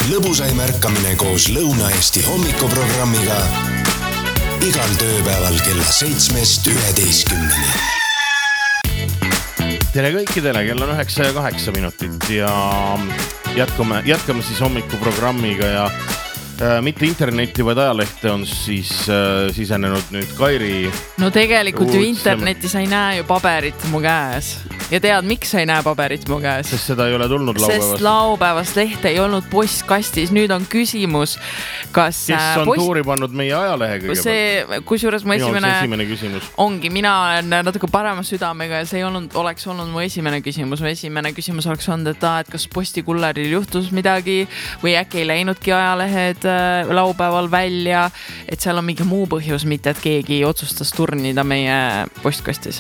lõbusaim ärkamine koos Lõuna-Eesti hommikuprogrammiga igal tööpäeval kella 7-11. Tere kõikidele, kell on 9:08 minutit ja jätkame siis hommikuprogrammiga ja mitte internetti, vaid ajalehte on siis sisenenud nüüd Kairi. No tegelikult ju internetis ei näe ju paberit mu käes. Ja tead, miks ei näe paberit mu käes? Sest seda ei ole tulnud laupäevast. Sest laupäevast lehte ei olnud postkastis. Nüüd on küsimus, kas... Kes on tuuri pannud meie ajalehe kõigepealt? See, kusjuures mu esimene küsimus. Ongi, mina olen natuke parema südamega ja see oleks olnud mu esimene küsimus. Mu esimene küsimus oleks olnud, et kas postikulleril juhtus midagi või äkki ei läinudki ajalehed laupäeval välja, et seal on mingi muu põhjus, mitte et keegi otsustas turnida meie postkastis.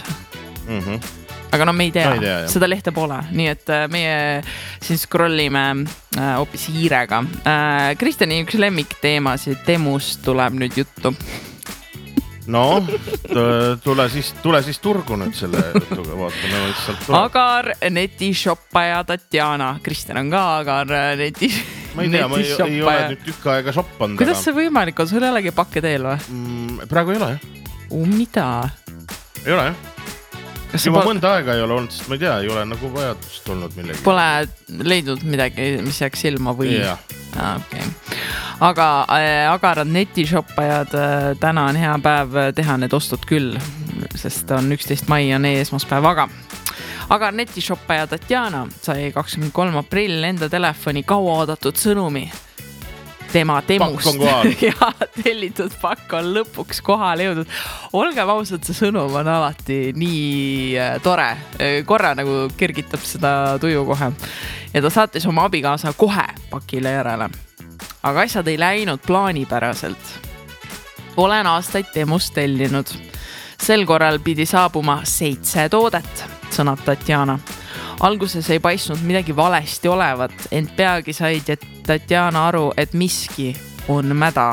Aga no me ei tea, seda lehte pole, nii et meie siin scrollime hoopis hiirega. Kristjani üks lemmikteemasid, Temust tuleb nüüd juttu. No, tule siis turgu nüüd selle jutuga, vaatame, mis sealt tuleb. Agar netishoppaja Tatjana. Kristjan on ka Agar netishoppaja. Ma ei tea, ma ei ole nüüd tükk aega shoppanud. Kuidas see võimalik on? Sul ei olegi pakke teel või? Praegu ei ole, jah. Mida? Ei ole, jah. Juba mõnda aega ei ole olnud, sest ma ei tea, ei ole nagu vajadust olnud millegi. Pole leidnud midagi, mis jääks ilma või? Jah. Okay. Aga agarad netishoppajad, täna on hea päev teha need ostud küll, sest on 11. mai on esmaspäev, aga netishoppaja Tatjana sai 23. aprill enda telefoni kauaoodatud sõnumi. Tema Temust ja tellitud pakk on lõpuks kohale jõudnud. Olgem ausad, see sõnum on alati nii tore. Korra nagu kergitab seda tuju kohe. Ja ta saatis oma abikaasa kohe pakile järele. Aga asjad ei läinud plaanipäraselt. Olen aastaid Temust tellinud. Sel korral pidi saabuma 7 toodet, sõnab Tatjana. Alguses ei paistnud midagi valesti olevat, ent peagi said Tatjana aru, et miski on mäda.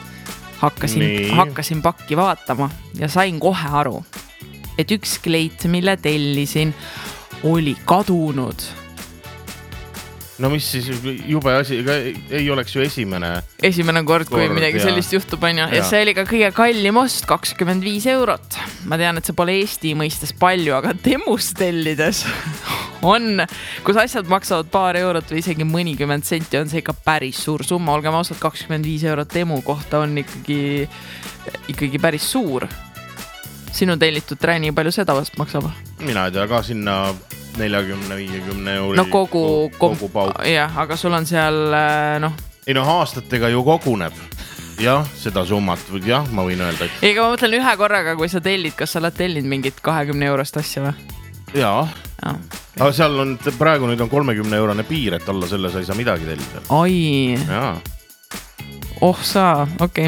Hakkasin pakki vaatama ja sain kohe aru, et üks kleit, mille tellisin, oli kadunud. No mis siis jube asi, ei oleks ju esimene kord, kui midagi sellist juhtub, on ju. Ja see oli ka kõige kallim ost, 25 eurot. Ma tean, et see pole Eesti mõistes palju, aga Temust tellides on, kus asjad maksavad paar eurot või isegi mõnikümmend senti, on see ikka päris suur summa. Olgem ausalt, 25 eurot Temu kohta on ikkagi päris suur. Sinu tellitud träni, palju seda vast maksab? Mina ei tea, ka sinna 40-50 euri. No kogu pauk. Jah, aga sul on seal, noh... Ei no aastatega ju koguneb. Jah, seda summat, jah, ma võin öelda. Ega ma mõtlen ühe korraga, kui sa tellid, kas sa oled tellinud mingit 20 eurost asja või? Jaa. Aga seal on, praegu nüüd on 30 eurone piir, et alla selle sa ei saa midagi tellida. Ai. Jaa. Sa, okei.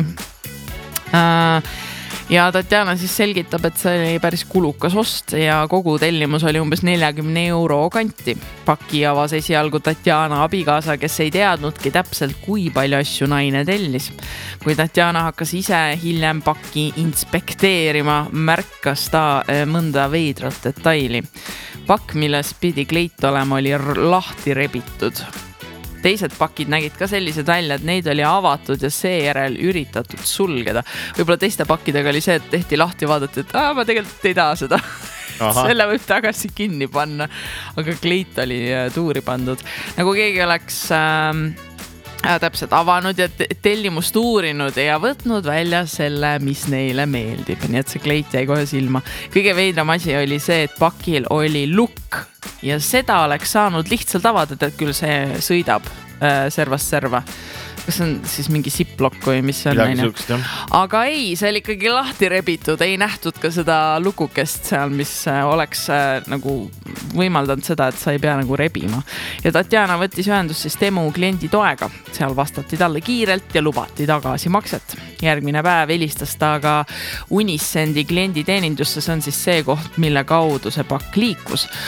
Ja Tatjana siis selgitab, et see oli päris kulukas ost ja kogu tellimus oli umbes 40 euro kanti. Paki avas esialgu Tatjana abikaasa, kes ei teadnudki täpselt, kui palju asju naine tellis. Kui Tatjana hakkas ise hiljem pakki inspekteerima, märkas ta mõnda veidrat detaili. Pakk, milles pidi kleit olema, oli lahti rebitud. Teised pakid nägid ka sellised välja, et neid oli avatud ja seejärel üritatud sulgeda. Võib-olla teiste pakkidega oli see, et tehti lahti vaadati, et ma tegelikult ei taha seda. Selle võib tagasi kinni panna. Aga kleit oli tuuri pandud. Nagu keegi oleks täpselt avanud ja tellimust uurinud ja võtnud välja selle, mis neile meeldib. Nii et see kleit jäi kohe silma. Kõige veidram asi oli see, et pakil oli lukk ja seda oleks saanud lihtsalt avada, et küll see sõidab servast serva. Kas on siis mingi siplokk või mis see on? Aga ei, see oli ikkagi lahti rebitud, ei nähtud ka seda lukukest seal, mis oleks nagu võimaldanud seda, et sa ei pea nagu rebima. Ja Tatjana võttis ühendust siis Temu kliendi toega. Seal vastati talle kiirelt ja lubati tagasi makset. Järgmine päev helistas ta aga Unicendi kliendi teenindusse, see on siis see koht, mille kaudu see pakk liikus.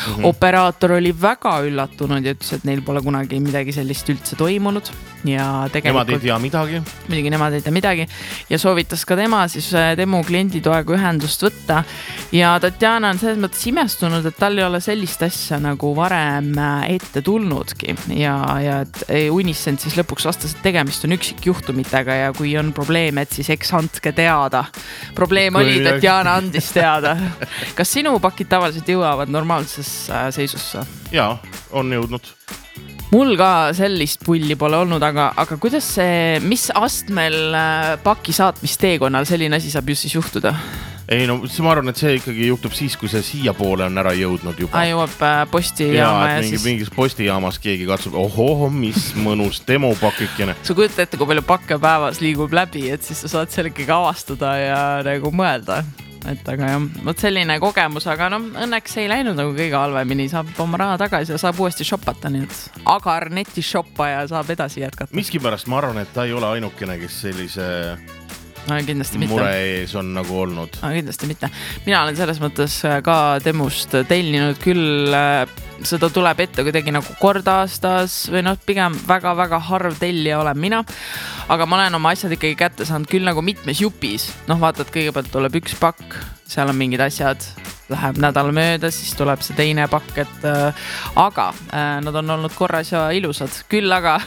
operaator oli väga üllatunud ja ütles, et neil pole kunagi midagi sellist üldse toimunud ja tegelikult... Nemad ei tea midagi. Muidugi nemad ei tea midagi ja soovitas ka tema siis demo klienditoega ühendust võtta ja Tatjana on selles mõttes imestunud, et tal ei ole sellist asja nagu varem ette tulnudki ja et Unicent siis lõpuks vastas, et tegemist on üksikjuhtumitega ja kui on probleem, et siis eks andke teada. Probleem oli, Tatjana andis teada. Kas sinu pakid tavaliselt jõuavad normaalses seisusse? Jaa, on jõudnud. Mul ka sellist pulli pole olnud, aga kuidas see, mis astmel paki saatmisteekonnal selline asi saab just siis juhtuda? Ei, no ma arvan, et see ikkagi juhtub siis, kui see siia poole on ära jõudnud juba. Jõuab postijaama ja siis... Mingis postijaamas keegi katsub, mis mõnus demopakikene. Sa kujutad ette, kui palju pakke päevas liigub läbi, et siis sa saad seal ikkagi avastada ja nagu mõelda. Et aga jah, võt selline kogemus, aga no õnneks ei läinud nagu kõige halvemini, saab oma raha tagasi ja saab uuesti shoppata, nii et agar neti shoppa ja saab edasi jätkata. Miski pärast ma arvan, et ta ei ole ainukene, kes sellise mure ees on nagu olnud. Kindlasti mitte. Mina olen selles mõttes ka demust tellinud küll, seda tuleb ette kuidagi nagu kord aastas või pigem väga-väga harv tellija olen mina, aga ma olen oma asjad ikkagi kätte saanud küll nagu mitmes jupis. Vaatad, kõigepealt tuleb üks pakk, seal on mingid asjad, läheb nädal mööda, siis tuleb see teine pakk, aga nad on olnud korras ja ilusad. Küll aga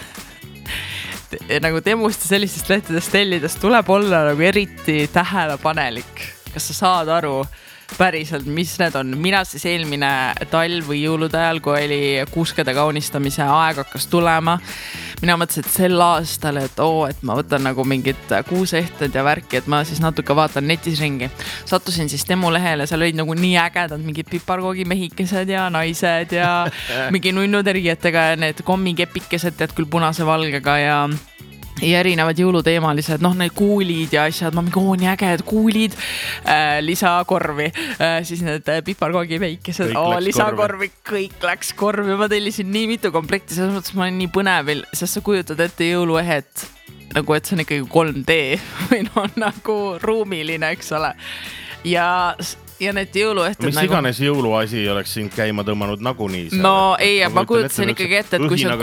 nagu demust ja sellistest lehtedest tellidest tuleb olla nagu eriti tähelepanelik. Kas sa saad aru päriselt, mis need on? Mina siis eelmine talv või jõulude ajal, kui oli kuuskede kaunistamise aeg hakkas tulema, mina mõtlesin, et sel aastal, et ma võtan nagu mingid kuusehted ja värki, et ma siis natuke vaatan netis ringi. Sattusin siis demo lehele, seal olid nagu nii ägedad mingid piparkoogi mehikesed ja naised ja mingi nunnude riietega ja need kommikepikesed, tead küll punase valgega ja erinevad jõuluteemalised, need kuulid ja asjad, ma mingi nii äged kuulid, lisakorvi, siis need piparkoogi veikesed, lisakorvi, kõik läks korvi, ma tellisin nii mitu komplekti, selles mõttes ma olen nii põnevil, sest sa kujutad ette jõuluehet, nagu et see on ikkagi 3D või nagu ruumiline, eks ole. Ja need jõuluehted mis nagu... iganes jõuluasi oleks siin käima tõmmanud nagunii. No ei, ma kujutasin ikkagi ette, et kui see on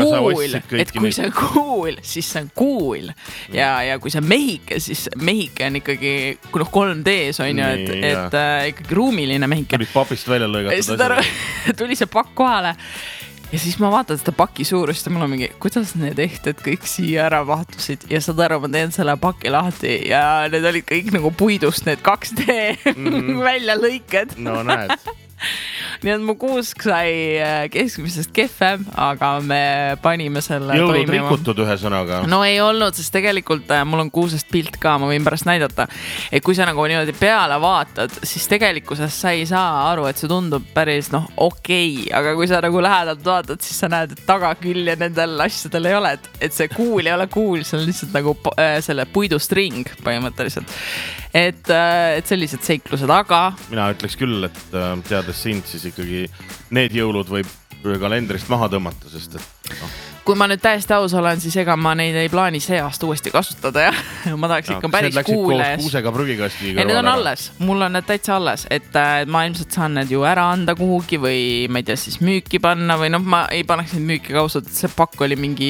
cool, siis see on cool. Ja kui see on mehike, siis mehike on ikkagi 3D's on ju, et ikkagi ruumiline mehike. Tulid papist välja lõigatud asja. Tuli see pakk kohale. Ja siis ma vaatan seda paki suurust ja mul on mingi, kuidas need ehted kõik siia ära mahtusid ja saad aru, ma teen selle paki lahti ja need olid kõik nagu puidust, need 2D välja lõiked. No näed. Nii et mu kuusk sai keskmisest kehvem, aga me panime selle jõulud toimima. rikutud ühe sõnaga. No ei olnud, sest tegelikult mul on kuusest pilt ka, ma võin pärast näidata. Et kui sa nagu niimoodi peale vaatad, siis tegelikkuses sa ei saa aru, et see tundub päris okei, aga kui sa nagu lähedalt vaatad, siis sa näed, et tagakülje nendel asjadel ei ole, et see kuul ei ole kuul, see on lihtsalt nagu selle puidust ring põhimõtteliselt. Et sellised seiklused, aga... Mina ütleks küll, et teades sind, siis ikkagi need jõulud võib kalendrist maha tõmmata, sest et... Kui ma nüüd täiesti aus olen, siis ega ma neid ei plaani see aasta uuesti kasutada ja ma tahaks ikka päris kuule. Need läksid koos kuusega prügikasti. Ja need on alles, mul on need täitsa alles, et ma ilmselt saan need ju ära anda kuhugi või ma ei tea siis müüki panna või ma ei paneks neid müüki kausalt, et see pakk oli mingi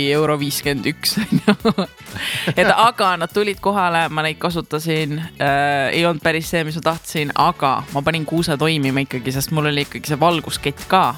€51. Aga nad tulid kohale, ma neid kasutasin, ei olnud päris see, mis ma tahtsin, aga ma panin kuuse toimima ikkagi, sest mul oli ikkagi see valguskett ka.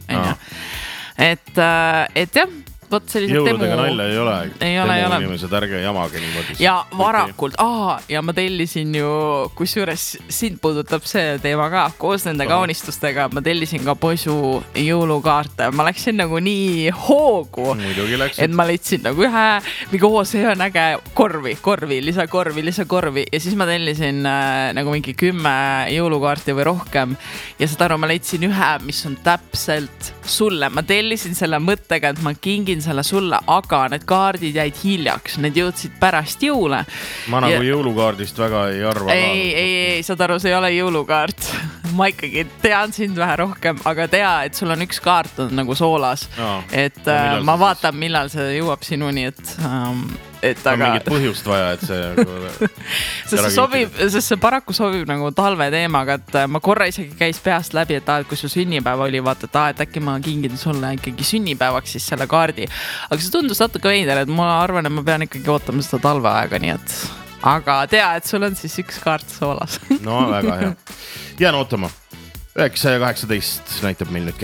Et jah, võt sellised jõuludega nalja ei ole. Ei ole. Inimesed ärge jamage niimoodi. Ja varakult, ja ma tellisin ju, kusjuures sind puudutab see teema ka, koos nende kaunistustega, ma tellisin ka poisu jõulukaarte. Ma läksin nagu nii hoogu, et ma leidsin nagu ühe, mingi see on äge korvi, lisakorvi ja siis ma tellisin nagu mingi 10 jõulukaarti või rohkem ja seda aru ma leidsin ühe, mis on täpselt sulle. Ma tellisin selle mõttega, et ma kingin selle sulle, aga need kaardid jäid hiljaks, need jõudsid pärast jõule. Ma nagu jõulukaardist väga ei arva. Ei, saad aru, see ei ole jõulukaart. Ma ikkagi tean sind vähe rohkem, aga tea, et sul on üks kaart on nagu soolas. Et ma vaatan, millal see jõuab sinuni, on mingit põhjust vaja, et see sest see paraku sobib nagu talve teemaga, et ma korra isegi käis peast läbi, et kui su sünnipäev oli, vaata, et äkki ma kingin sulle ikkagi sünnipäevaks siis selle kaardi. Aga see tundus natuke veider, et ma arvan, et ma pean ikkagi ootama seda talveaega, nii et aga tea, et sul on siis üks kaart soolas. No väga hea. Jään ootama. 9:18 näitab meil nüüd kell.